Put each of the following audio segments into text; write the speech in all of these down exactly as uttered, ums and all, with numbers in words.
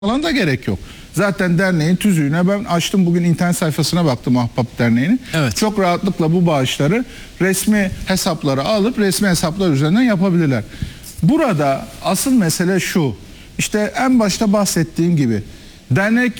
falan da gerek yok. Zaten derneğin tüzüğüne ben açtım, bugün internet sayfasına baktım Ahbap Derneği'nin. Evet. Çok rahatlıkla bu bağışları resmi hesaplara alıp resmi hesaplar üzerinden yapabilirler. Burada asıl mesele şu. İşte en başta bahsettiğim gibi dernek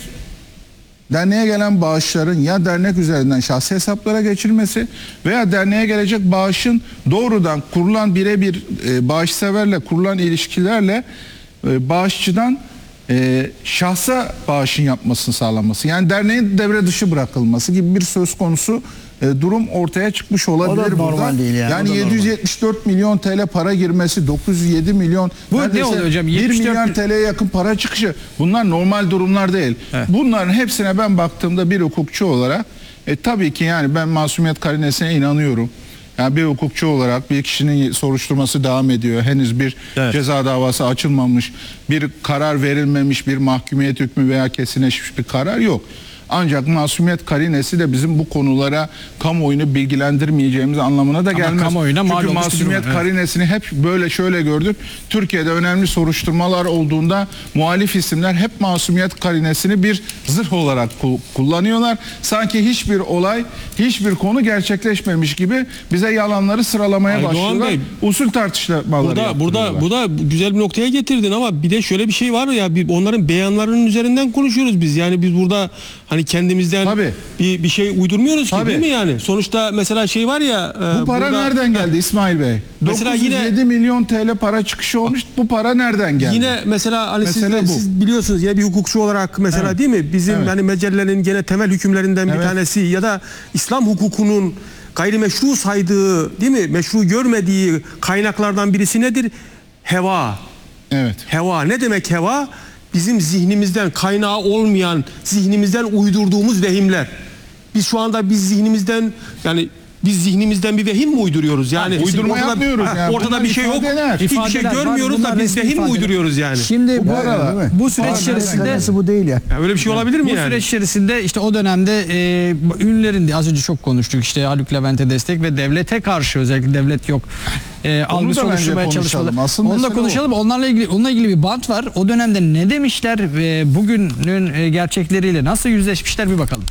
derneğe gelen bağışların ya dernek üzerinden şahsi hesaplara geçilmesi veya derneğe gelecek bağışın doğrudan kurulan birebir e, bağışseverle kurulan ilişkilerle e, bağışçıdan e, şahsa bağışın yapmasını sağlanması. Yani derneğin devre dışı bırakılması gibi bir söz konusu e, durum ortaya çıkmış olabilir burada. Değil yani. Yani yedi yüz yetmiş dört milyon T L para girmesi, dokuz yüz yedi milyon, bu ne oluyor hocam? bir milyar T L'ye yakın para çıkışı. Bunlar normal durumlar değil. Evet. Bunların hepsine ben baktığımda bir hukukçu olarak e, tabii ki yani ben masumiyet karinesine inanıyorum. Yani bir hukukçu olarak bir kişinin soruşturması devam ediyor. Henüz bir Evet. ceza davası açılmamış, bir karar verilmemiş, bir mahkumiyet hükmü veya kesinleşmiş bir karar yok. Ancak masumiyet karinesi de bizim bu konulara kamuoyunu bilgilendirmeyeceğimiz anlamına da gelmez. kamuoyuna mal Çünkü olmuş bir masumiyet durum, evet. karinesini hep böyle şöyle gördük. Türkiye'de önemli soruşturmalar olduğunda muhalif isimler hep masumiyet karinesini bir zırh olarak ku- kullanıyorlar. Sanki hiçbir olay, hiçbir konu gerçekleşmemiş gibi bize yalanları sıralamaya Aydoğan başlıyorlar. Bey, Usul tartışmaları Burada burada yaptırıyorlar. burada güzel bir noktaya getirdin ama bir de şöyle bir şey var ya, bir onların beyanlarının üzerinden konuşuyoruz biz. Yani biz burada hani kendimizden Tabii. bir bir şey uydurmuyoruz ki, Tabii. değil mi yani? Sonuçta mesela şey var ya, Bu para burada, nereden geldi İsmail Bey? Mesela dokuz yüz yedi yine- milyon T L para çıkışı olmuş. Bu para nereden geldi? Yine mesela hani siz, Mesele de- bu. siz biliyorsunuz ya, bir hukukçu olarak mesela, Evet. değil mi? Bizim Evet. hani mecellenin gene temel hükümlerinden bir Evet. tanesi ya da İslam hukukunun gayrimeşru saydığı, değil mi? Meşru görmediği kaynaklardan birisi nedir? Heva. Evet. Heva. Ne demek heva? Bizim zihnimizden kaynağı olmayan, zihnimizden uydurduğumuz vehimler. Biz şu anda biz zihnimizden, yani biz zihnimizden bir vehim mi uyduruyoruz? Yani Ha, uydurma ortada, yapmıyoruz ha, yani. ortada Bunlar bir şey yok. ifadeler. Hiçbir şey İfadeler var, görmüyoruz bunlar da biz resmi vehim mi ifadeler. uyduruyoruz yani? Şimdi bu, Bu arada- bu süreç Aynen. içerisinde bu değil ya. Ya öyle bir şey olabilir mi Bu yani? süreç içerisinde işte o dönemde e, ünlülerin de az önce çok konuştuk, işte Haluk Levent'e destek ve devlete karşı, özellikle devlet yok e, algısı da bence oluşturmaya konuşalım. çalışmaları. Asıl Onu da mesele konuşalım. Onlarla ilgili onunla ilgili bir bant var. O dönemde ne demişler ve bugünün e, gerçekleriyle nasıl yüzleşmişler bir bakalım.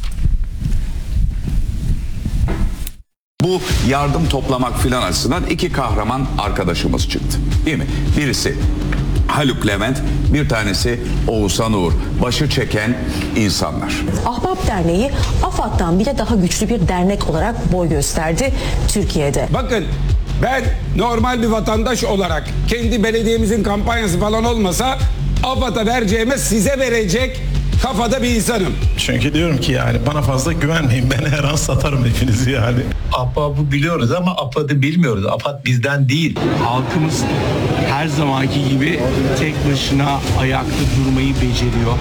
Bu yardım toplamak filan açısından iki kahraman arkadaşımız çıktı. Değil mi? Birisi Haluk Levent, bir tanesi Oğuzhan Uğur. Başı çeken insanlar. Ahbap Derneği AFAD'dan bile daha güçlü bir dernek olarak boy gösterdi Türkiye'de. Bakın, ben normal bir vatandaş olarak kendi belediyemizin kampanyası falan olmasa AFAD'a vereceğime size verecek kafada bir insanım. Çünkü diyorum ki yani bana fazla güvenmeyin, ben her an satarım hepinizi yani. AFAD'ı biliyoruz ama AFAD'ı bilmiyoruz. AFAD bizden değil. Halkımız her zamanki gibi tek başına ayakta durmayı beceriyor.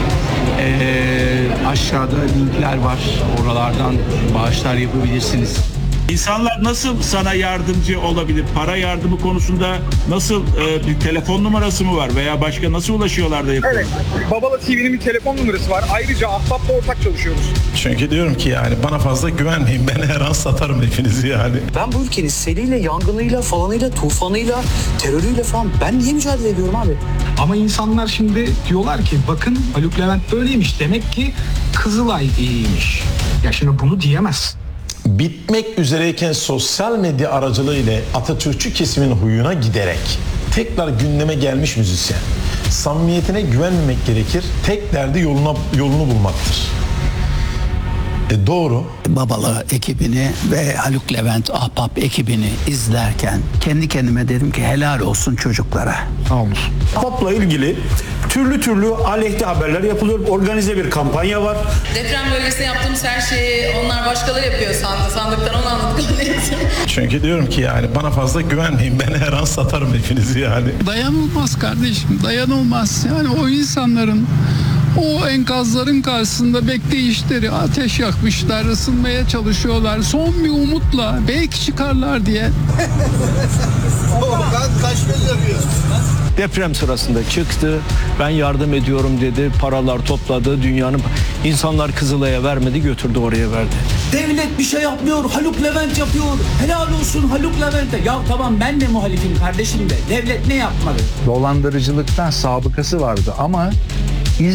Ee, aşağıda linkler var. Oralardan bağışlar yapabilirsiniz. İnsanlar nasıl sana yardımcı olabilir? Para yardımı konusunda nasıl, e, bir telefon numarası mı var veya başka nasıl ulaşıyorlar da yapıyorlar? Evet, Babala T V'nin bir telefon numarası var. Ayrıca Ahbap'la ortak çalışıyoruz. Çünkü diyorum ki yani bana fazla güvenmeyin, ben her an satarım hepinizi yani. Ben bu ülkenin seliyle, yangınıyla, falanıyla, tufanıyla, terörüyle falan ben niye mücadele ediyorum abi? Ama insanlar şimdi diyorlar ki bakın Haluk Levent böyleymiş. Demek ki Kızılay iyiymiş. Ya şimdi bunu diyemez. Bitmek üzereyken sosyal medya aracılığıyla Atatürkçü kesimin huyuna giderek tekrar gündeme gelmiş müzisyen. Samimiyetine güvenmemek gerekir. Tek derdi yoluna, yolunu bulmaktır. E doğru. Babalı ekibini ve Haluk Levent Ahbap ekibini izlerken kendi kendime dedim ki helal olsun çocuklara. AFAD'la ilgili türlü türlü aleyhte haberler yapılıyor. Organize bir kampanya var. Deprem bölgesinde yaptığımız her şeyi onlar başkaları yapıyor sandı. Sandıktan onu anladık. Çünkü diyorum ki yani bana fazla güvenmeyin, ben her an satarım hepinizi yani. Dayanılmaz kardeşim, dayanılmaz. Yani o insanların o enkazların karşısında bekleyişleri, ateş yakmışlar, ısınmaya çalışıyorlar. Son bir umutla belki çıkarlar diye. Deprem sırasında çıktı. Ben yardım ediyorum dedi. Paralar topladı. Dünyanın insanlar Kızılay'a vermedi, götürdü oraya verdi. Devlet bir şey yapmıyor, Haluk Levent yapıyor. Helal olsun Haluk Levent'e. Ya tamam ben de muhalifim kardeşim de. Devlet ne yapmadı? Dolandırıcılıktan sabıkası vardı ama